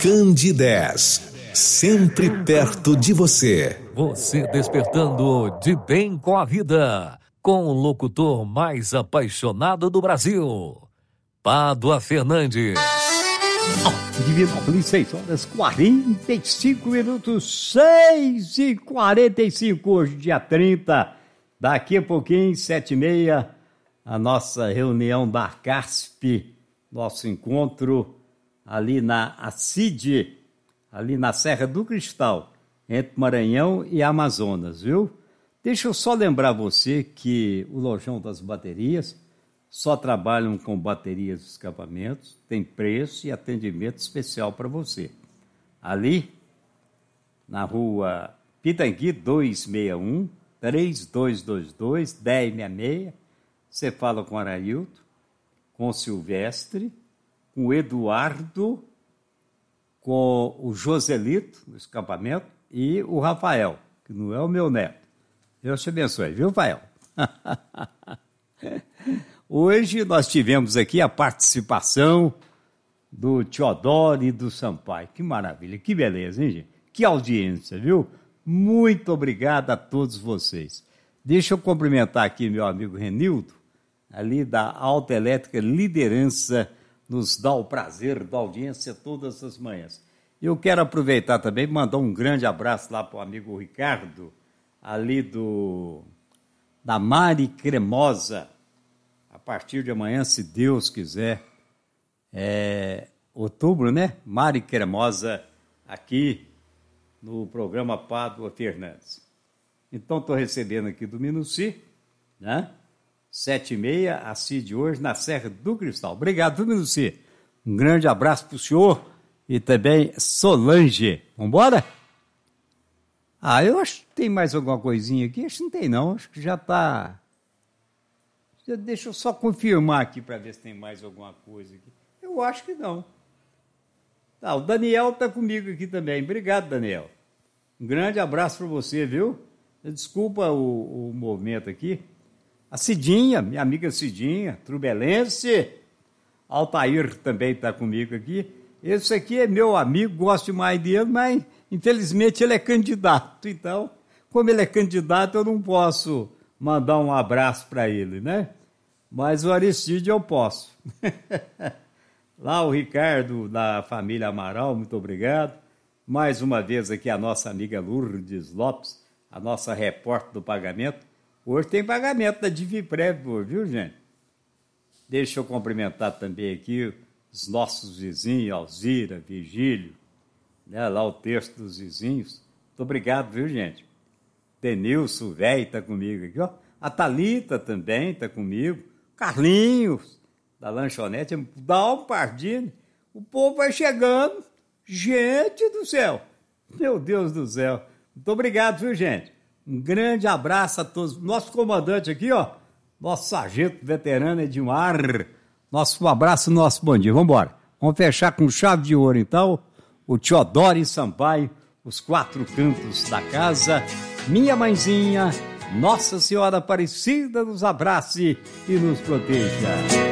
Candidez, sempre perto de você. Você despertando de bem com a vida, com o locutor mais apaixonado do Brasil, Pádua Fernandes. Divinópolis, 6h45, 6h45, hoje, dia 30. Daqui a pouquinho, 7h30, a nossa reunião da CASP, nosso encontro ali na ACID, ali na Serra do Cristal, entre Maranhão e Amazonas, viu? Deixa eu só lembrar você que o Lojão das Baterias só trabalham com baterias de escapamentos, tem preço e atendimento especial para você. Ali, na rua Pitangui 261, 3222-1066, você fala com o Araildo, com o Silvestre, com o Eduardo, com o Joselito, no escapamento, e o Rafael, que não é o meu neto. Deus te abençoe, viu, Rafael? Hoje nós tivemos aqui a participação do Teodoro e do Sampaio. Que maravilha, que beleza, hein, gente? Que audiência, viu? Muito obrigado a todos vocês. Deixa eu cumprimentar aqui meu amigo Renildo, ali da Autoelétrica Liderança, nos dá o prazer da audiência todas as manhãs. Eu quero aproveitar também e mandar um grande abraço lá para o amigo Ricardo, ali da Mari Cremosa. A partir de amanhã, se Deus quiser, outubro, né? Mari Cremosa, aqui no programa Pádua Fernandes. Então, estou recebendo aqui do Minuci, né? 7h30, a CID hoje, na Serra do Cristal. Obrigado, Minuci. Um grande abraço para o senhor e também Solange. Vamos embora? Eu acho que tem mais alguma coisinha aqui. Acho que não tem, não. Acho que já está... Deixa eu só confirmar aqui para ver se tem mais alguma coisa aqui. Eu acho que não. O Daniel está comigo aqui também. Obrigado, Daniel. Um grande abraço para você, viu? Desculpa o movimento aqui. A Cidinha, minha amiga Cidinha, trubelense. Altair também está comigo aqui. Esse aqui é meu amigo, gosto demais dele, mas infelizmente ele é candidato. Então, como ele é candidato, eu não posso mandar um abraço para ele, né? Mas o Aristide eu posso. Lá o Ricardo, da família Amaral, muito obrigado. Mais uma vez aqui a nossa amiga Lourdes Lopes, a nossa repórter do pagamento. Hoje tem pagamento da Diviprev, viu, gente? Deixa eu cumprimentar também aqui os nossos vizinhos, Alzira, Vigílio, né? Lá o texto dos vizinhos. Muito obrigado, viu, gente? Denilson, velho, está comigo aqui, ó. A Thalita também está comigo. Carlinhos, da lanchonete, dá um pardinho. O povo vai chegando. Gente do céu. Meu Deus do céu. Muito obrigado, viu, gente? Um grande abraço a todos. Nosso comandante aqui, ó. Nosso sargento veterano Edmar. Um abraço, nosso bom dia. Vamos embora. Vamos fechar com chave de ouro, então. O Teodoro e Sampaio, os 4 cantos da casa. Minha mãezinha, Nossa Senhora Aparecida, nos abrace e nos proteja.